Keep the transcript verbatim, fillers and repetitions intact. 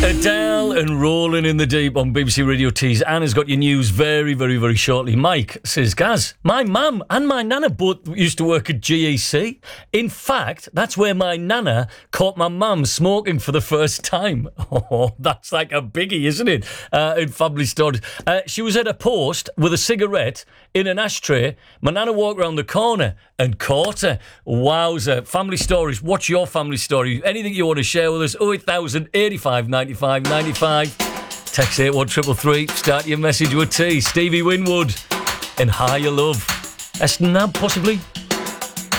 Adele and Rolling in the Deep on B B C Radio Tees. Anna's got your news very, very, very shortly. Mike says, Gaz, my mum and my nana both used to work at G E C. In fact, that's where my nana caught my mum smoking for the first time. Oh, that's like a biggie, isn't it? Uh, in family stories. Uh, she was at a post with a cigarette in an ashtray. My nana walked round the corner and caught her. Wowzer. Family stories. What's your family story? Anything you want to share with us? oh eight thousand, eighty-five, ninety-five, ninety-five. Text eight one three three three. Start your message with T. Stevie Winwood and Higher Love. Eston Nab, possibly?